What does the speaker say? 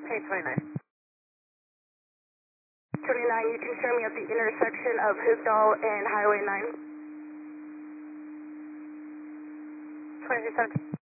Okay, 29. 29, you can show me at the intersection of Higdal and Highway 9. 2617.